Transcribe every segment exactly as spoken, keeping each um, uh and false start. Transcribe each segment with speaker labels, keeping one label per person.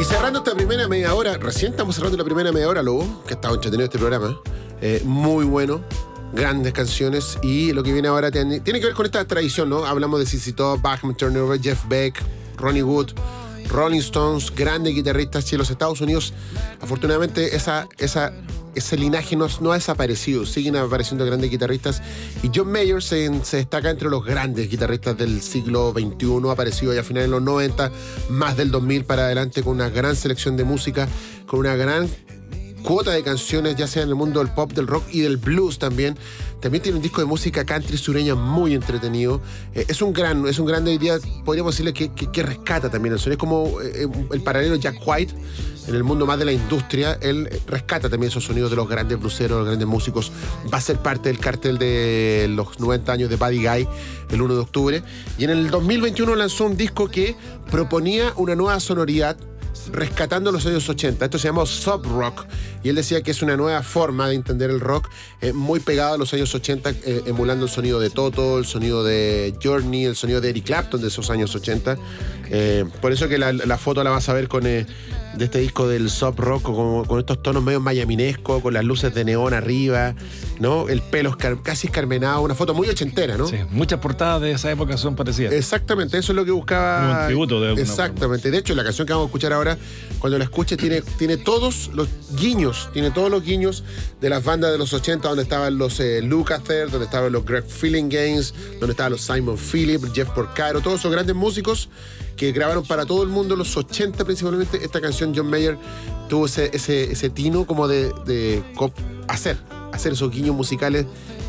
Speaker 1: cerrando esta primera media hora, recién estamos cerrando la primera media hora, Lobo, que ha estado entretenido este programa. Eh, muy bueno, grandes canciones. Y lo que viene ahora tiene, tiene que ver con esta tradición, ¿no? Hablamos de C C Top, Bachman Turner, Jeff Beck, Ronnie Wood, Rolling Stones, grandes guitarristas. Y en los Estados Unidos, afortunadamente, esa, esa, ese linaje no, no ha desaparecido. Siguen apareciendo grandes guitarristas. Y John Mayer se, se destaca entre los grandes guitarristas del siglo veintiuno. Ha aparecido ya a finales de los noventa, más del dos mil para adelante, con una gran selección de música, con una gran cuota de canciones, ya sea en el mundo del pop, del rock y del blues también. También tiene un disco de música country sureña muy entretenido. Eh, es un gran, es un gran de hoy día, podríamos decirle que, que, que rescata también el sonido. Es como eh, el paralelo Jack White en el mundo más de la industria. Él rescata también esos sonidos de los grandes blueseros, los grandes músicos. Va a ser parte del cartel de los noventa años de Buddy Guy el uno de octubre. Y en el dos mil veintiuno lanzó un disco que proponía una nueva sonoridad, rescatando los años ochenta. Esto se llama Sub Rock, y él decía que es una nueva forma de entender el rock, eh, muy pegado a los años ochenta, eh, emulando el sonido de Toto, el sonido de Journey, el sonido de Eric Clapton de esos años ochenta. Eh, por eso que la, la foto la vas a ver con eh, de este disco del Sub Rock, con, con estos tonos medio mayaminescos, con las luces de neón arriba, ¿no? El pelo escar, casi escarmenado, una foto muy ochentera, ¿no?
Speaker 2: Sí, muchas portadas de esa época son parecidas.
Speaker 1: Exactamente, eso es lo que buscaba.
Speaker 2: Como un tributo de alguna
Speaker 1: Exactamente.
Speaker 2: forma.
Speaker 1: De hecho, la canción que vamos a escuchar ahora, cuando la escuche, tiene, tiene todos los guiños, tiene todos los guiños de las bandas de los ochenta, donde estaban los eh, Lukather, donde estaban los Greg Fillinganes, donde estaban los Simon Phillips, Jeff Porcaro, todos esos grandes músicos que grabaron para todo el mundo, los ochenta principalmente. Esta canción, John Mayer tuvo ese, ese, ese tino como de, de hacer, hacer esos guiños musicales,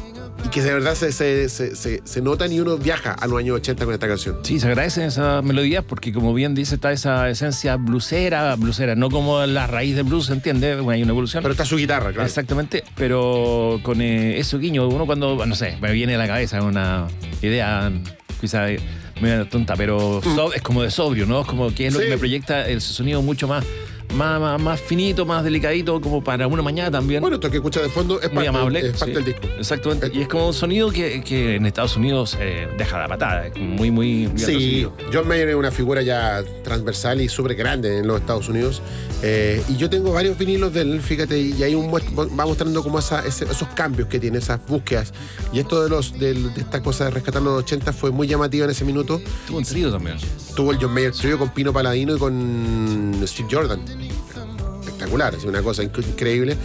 Speaker 1: y que de verdad se, se, se, se, se notan, y uno viaja a los años ochenta con esta canción.
Speaker 2: Sí, se agradecen esas melodías porque, como bien dice, está esa esencia bluesera, bluesera, no como la raíz del blues, ¿se entiende? Bueno, hay una evolución.
Speaker 1: Pero está su guitarra, claro.
Speaker 2: Exactamente, pero con eh, eso guiño, uno cuando, no sé, me viene a la cabeza una idea quizá medio tonta, pero mm. so, es como de sobrio, ¿no? Es como que es lo sí. que me proyecta el sonido mucho más Más, más, más finito, más delicadito, como para una mañana también.
Speaker 1: Bueno, esto que escuchas de fondo es
Speaker 2: muy
Speaker 1: parte,
Speaker 2: amable,
Speaker 1: es parte
Speaker 2: sí,
Speaker 1: del disco.
Speaker 2: Exactamente. Y es como un sonido que, que en Estados Unidos eh, deja la patada. Es muy, muy...
Speaker 1: Sí, John Mayer es una figura ya transversal y súper grande en los Estados Unidos. Eh, y yo tengo varios vinilos de él, fíjate, y ahí un, va mostrando como esa, ese, esos cambios que tiene, esas búsquedas. Y esto de, los, de, de esta cosa de rescatar los ochenta fue muy llamativa en ese minuto.
Speaker 2: Tuvo un trío también.
Speaker 1: Tuvo el John Mayer trío con Pino Palladino y con Steve Jordan. Espectacular, es una cosa increíble.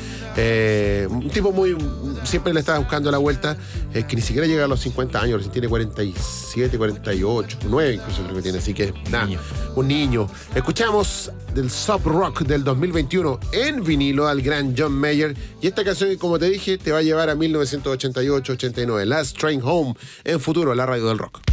Speaker 1: Eh, un tipo muy... Siempre le estaba buscando la vuelta, eh, que ni siquiera llega a los cincuenta años, tiene cuarenta y siete, cuarenta y ocho, nueve incluso creo que tiene, así que nada, niño. un niño. Escuchamos del Sub Rock del dos mil veintiuno en vinilo al gran John Mayer, y esta canción, como te dije, te va a llevar a mil novecientos ochenta y ocho ochenta y nueve, Last Train Home, en Futuro, la radio del rock.